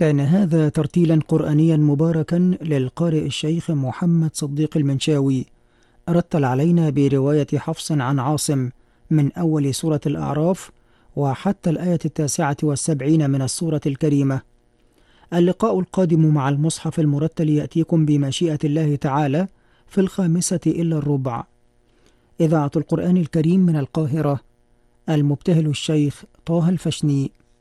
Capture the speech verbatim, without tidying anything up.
كان هذا ترتيلا قرآنيا مباركا للقارئ الشيخ محمد صديق المنشاوي، رتل علينا برواية حفص عن عاصم من أول سورة الأعراف وحتى الآية التاسعة والسبعين من السورة الكريمة. اللقاء القادم مع المصحف المرتل يأتيكم بمشيئة الله تعالى في الخامسة إلا الربع. إذاعة القرآن الكريم من القاهرة، المبتهل الشيخ طه الفشني.